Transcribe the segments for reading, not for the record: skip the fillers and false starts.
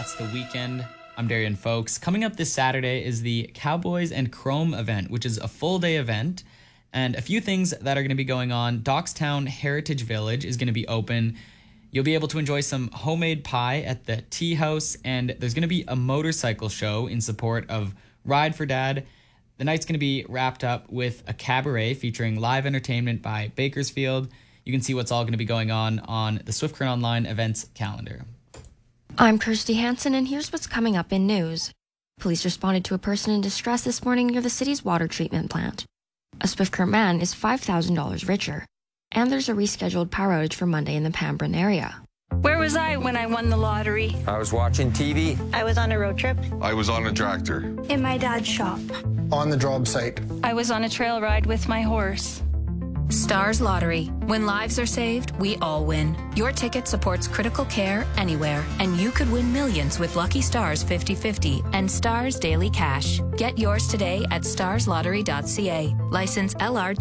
That's the weekend. I'm Darian Folks. Coming up this Saturday is the Cowboys and Chrome event, which is a full-day event. And a few things that are going to be going on. Dockstown Heritage Village is going to be open. You'll be able to enjoy some homemade pie at the Tea House, and there's going to be a motorcycle show in support of Ride for Dad. The night's going to be wrapped up with a cabaret featuring live entertainment by Bakersfield. You can see what's all going to be going on the Swift Current Online events calendar. I'm Kirsty Hansen, and here's what's coming up in news. Police responded to a person in distress this morning near the city's water treatment plant. A Swift Current man is $5,000 richer. And there's a rescheduled power outage for Monday in the Pambrin area. Where was I when I won the lottery? I was watching TV. I was on a road trip. I was on a tractor. In my dad's shop. On the job site. I was on a trail ride with my horse. Stars Lottery. When lives are saved, we all win. Your ticket supports critical care anywhere, and you could win millions with Lucky Stars 50/50 and Stars Daily Cash. Get yours today at starslottery.ca. License LR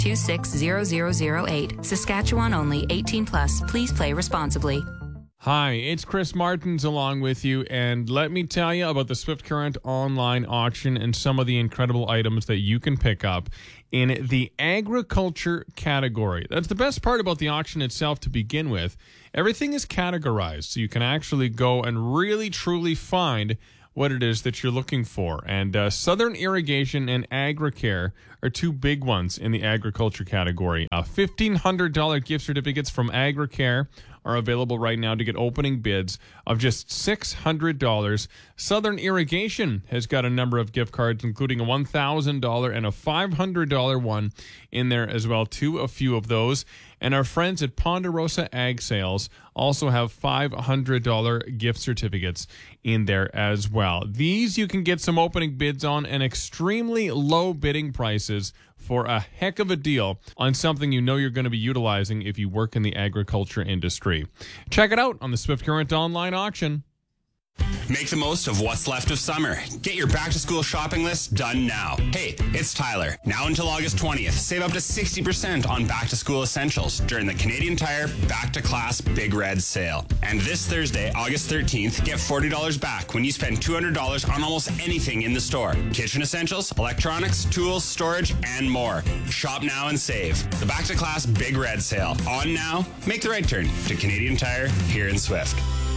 260008. Saskatchewan only. 18+. Please play responsibly. Hi, it's Chris Martins along with you, and let me tell you about the Swift Current online auction and some of the incredible items that you can pick up in the agriculture category. That's the best part about the auction itself to begin with. Everything is categorized, so you can actually go and really, truly find what it is that you're looking for. And Southern Irrigation and AgriCare are two big ones in the agriculture category. $1,500 gift certificates from AgriCare are available right now to get opening bids of just $600. Southern Irrigation has got a number of gift cards, including a $1,000 and a $500 one in there as well, too, a few of those. And our friends at Ponderosa Ag Sales also have $500 gift certificates in there as well. These you can get some opening bids on and extremely low bidding prices for a heck of a deal on something you know you're going to be utilizing if you work in the agriculture industry. Check it out on the Swift Current online auction. Make the most of what's left of summer. Get your back-to-school shopping list done now. Hey, it's Tyler. Now until August 20th, save up to 60% on back-to-school essentials during the Canadian Tire Back-to-Class Big Red Sale. And this Thursday, August 13th, get $40 back when you spend $200 on almost anything in the store. Kitchen essentials, electronics, tools, storage, and more. Shop now and save. The Back-to-Class Big Red Sale. On now. Make the right turn to Canadian Tire here in Swift.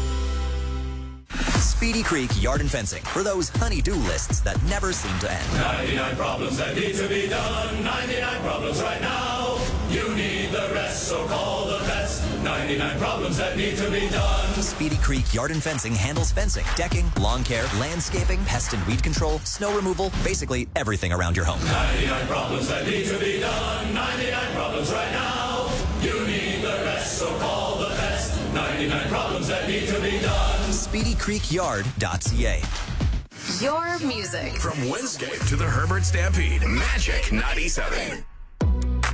Speedy Creek Yard and Fencing for those honey-do lists that never seem to end. 99 problems that need to be done. 99 problems right now. You need the rest, so call the best. 99 problems that need to be done. Speedy Creek Yard and Fencing handles fencing, decking, lawn care, landscaping, pest and weed control, snow removal, basically everything around your home. 99 problems that need to be done. 99 problems right now. You need the rest, so call the best. 99 problems that need to be done. SpeedyCreekYard.ca. Your music. From Wednesday to the Herbert Stampede, Magic 97.